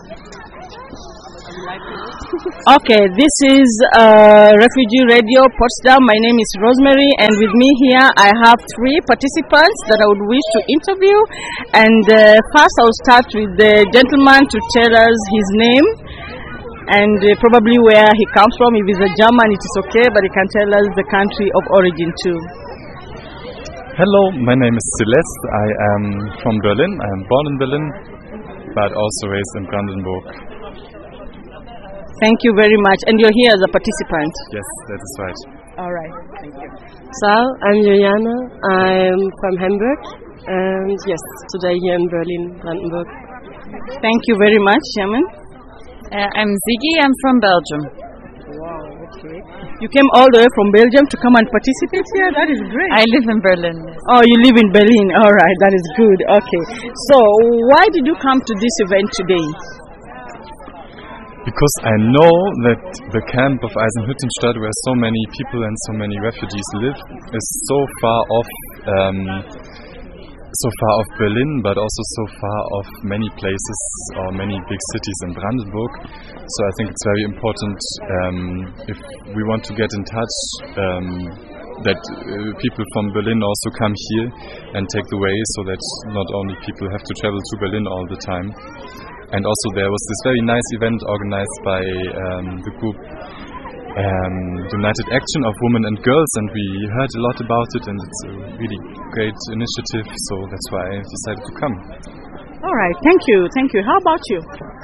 Okay, this is Refugee Radio Potsdam. My name is Rosemary, and with me here I have 3 participants that I would wish to interview. And first I'll start with the gentleman to tell us his name and probably where he comes from. If he's a German, it is okay, but he can tell us the country of origin too. Hello, my name is Celeste. I am from Berlin. I am born in Berlin, but also raised in Brandenburg. Thank you very much. And you're here as a participant? Yes, that is right. All right. Thank you. So, I'm Juliana. I'm from Hamburg. And yes, today here in Berlin, Brandenburg. Thank you very much, Shaman. I'm Ziggy. I'm from Belgium. Wow, okay. You came all the way from Belgium to come and participate here? That is great. I live in Berlin. Oh, you live in Berlin. All right, that is good. Okay. So, why did you come to this event today? Because I know that the camp of Eisenhüttenstadt, where so many people and so many refugees live, is so far off Berlin, but also so far off many places or many big cities in Brandenburg. So I think it's very important if we want to get in touch that people from Berlin also come here and take the way, so that not only people have to travel to Berlin all the time. And also there was this very nice event organized by the group United Action of Women and Girls, and we heard a lot about it, and it's a really great initiative, so that's why I decided to come. All right, thank you. How about you?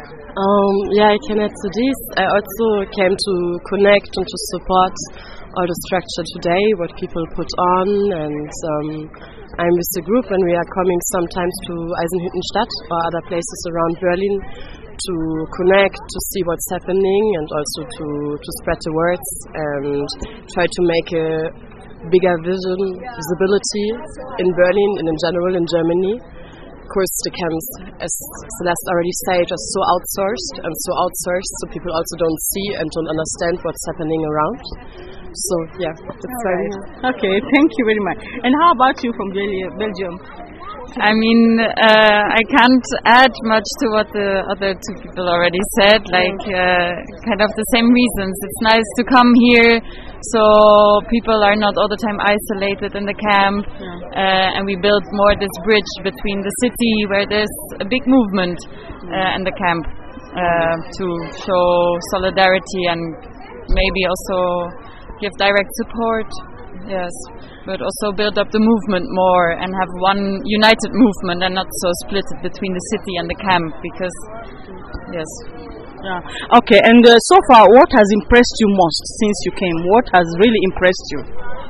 I can add to this. I also came to connect and to support all the structure today, what people put on, and I'm with the group, and we are coming sometimes to Eisenhüttenstadt or other places around Berlin to connect, to see what's happening, and also to spread the words and try to make a bigger visibility in Berlin and in general in Germany. Of course, the camps, as Celeste already said, are so outsourced, so people also don't see and don't understand what's happening around. So, yeah, that's right. Okay, thank you very much. And how about you from Belgium? I mean, I can't add much to what the other 2 people already said, kind of the same reasons. It's nice to come here, so people are not all the time isolated in the camp, and we build more this bridge between the city, where there's a big movement, and the camp, to show solidarity and maybe also give direct support, yes, but also build up the movement more and have one united movement and not so split between the city and the camp, because, yes. Yeah. Okay, and so far, what has impressed you most since you came? What has really impressed you?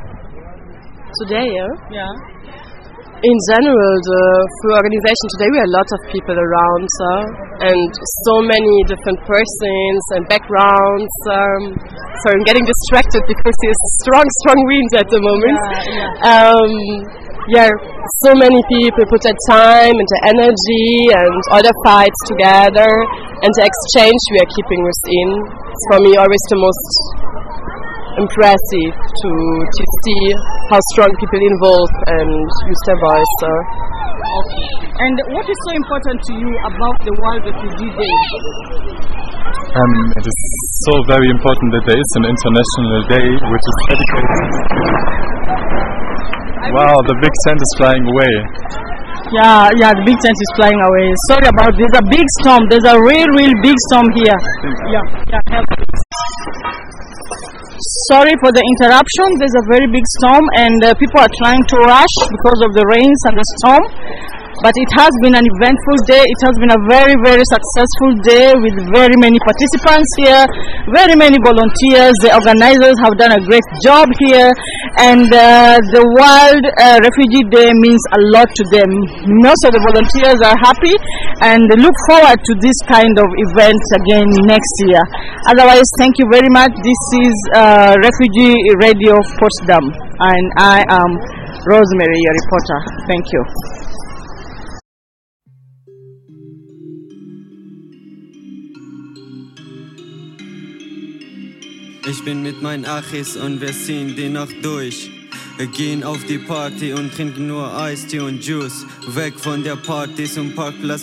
Today, Yeah. In general, the full organization today, we have a lot of people around, and so many different persons and backgrounds. Sorry, I'm getting distracted because there's strong winds at the moment. So many people put their time and their energy and all the fights together, and the exchange we are keeping within. It's for me always the most impressive to see how strong people involved and use their voice. Okay. And what is so important to you about the World Refugee Day? It is so very important that there is an international day which is dedicated. Wow, the big tent is flying away. Yeah, the big tent is flying away. Sorry about this. There's a big storm. There's a real big storm here. Help. Sorry for the interruption. There's a very big storm, and people are trying to rush because of the rains and the storm. But it has been an eventful day. It has been a very, very successful day with very many participants here, very many volunteers. The organizers have done a great job here, and the World Refugee Day means a lot to them. Most of the volunteers are happy and look forward to this kind of events again next year. Otherwise, thank you very much. This is Refugee Radio Potsdam, and I am Rosemary, your reporter. Thank you. Ich bin mit meinen Achis und wir ziehen die Nacht durch. Wir gehen auf die Party und trinken nur Eistee und Juice. Weg von der Party zum Parkplatz.